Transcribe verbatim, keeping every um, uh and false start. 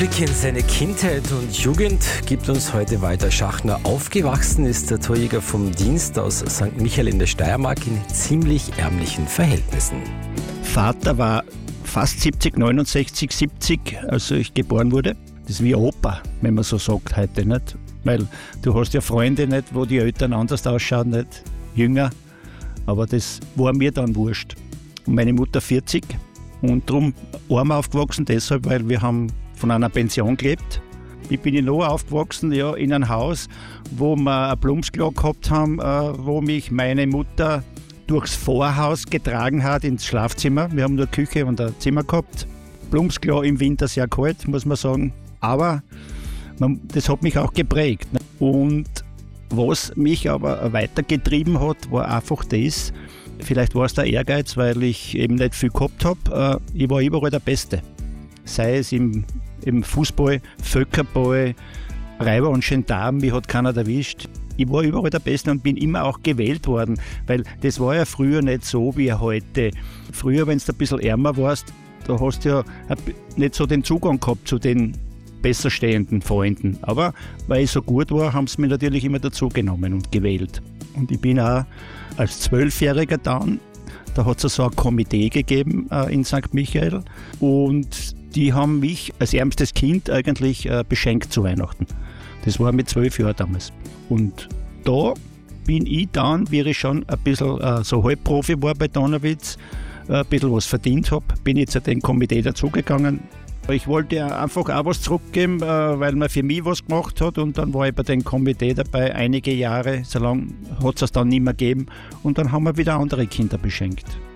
Blick in seine Kindheit und Jugend gibt uns heute Walter Schachner. Aufgewachsen ist der Torjäger vom Dienst aus Sankt Michael in der Steiermark in ziemlich ärmlichen Verhältnissen. Vater war fast siebzig, neunundsechzig, siebzig, als ich geboren wurde. Das ist wie Opa, wenn man so sagt heute, nicht? Weil du hast ja Freunde, nicht, wo die Eltern anders ausschauen, nicht? Jünger. Aber das war mir dann wurscht. Und meine Mutter vierzig. Und darum arm aufgewachsen, deshalb, weil wir haben von einer Pension gelebt. Ich bin in Lohr aufgewachsen, ja, in einem Haus, wo wir ein Blumsklo gehabt haben, äh, wo mich meine Mutter durchs Vorhaus getragen hat ins Schlafzimmer. Wir haben nur Küche und ein Zimmer gehabt. Blumsklo im Winter sehr kalt, muss man sagen. Aber man, das hat mich auch geprägt. Ne? Und was mich aber weitergetrieben hat, war einfach das, vielleicht war es der Ehrgeiz, weil ich eben nicht viel gehabt habe. Ich war überall der Beste. Sei es im, im Fußball, Völkerball, Reiber und Gendarm, mich hat keiner erwischt. Ich war überall der Beste und bin immer auch gewählt worden, weil das war ja früher nicht so wie heute. Früher, wenn du ein bisschen ärmer warst, da hast du ja nicht so den Zugang gehabt zu den besser stehenden Freunden. Aber weil ich so gut war, haben sie mich natürlich immer dazu genommen und gewählt. Und ich bin auch als Zwölfjähriger dann, da hat es so ein Komitee gegeben äh, in Sankt Michael und die haben mich als ärmstes Kind eigentlich äh, beschenkt zu Weihnachten. Das war mit zwölf Jahren damals. Und da bin ich dann, wie ich schon ein bisschen äh, so Halbprofi war bei Donauwitz, äh, ein bisschen was verdient habe, bin ich zu dem Komitee dazugegangen. Ich wollte einfach auch was zurückgeben, weil man für mich was gemacht hat und dann war ich bei dem Komitee dabei einige Jahre, so lange hat es es dann nicht mehr gegeben und dann haben wir wieder andere Kinder beschenkt.